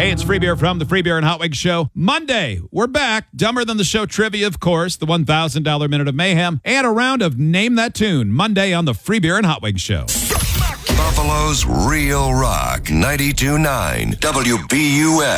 Hey, it's Free Beer from the Free Beer and Hot Wings Show. Monday, we're back. Dumber Than the Show trivia, of course, the $1,000 Minute of Mayhem, and a round of Name That Tune. Monday on the Free Beer and Hot Wings Show. Buffalo's Real Rock 92.9 WBUF.